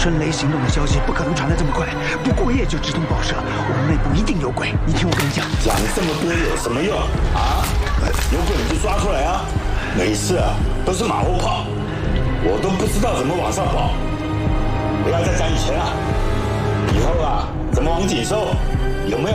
春雷行动的消息不可能传得这么快，不过夜就直通报社，我们内部一定有鬼。你听我跟你讲， 讲这么多有什么用啊？有鬼你就抓出来啊！没事啊，都是马后炮，我都不知道怎么往上跑。不要再讲以前了，以后啊，怎么王锦寿有没有？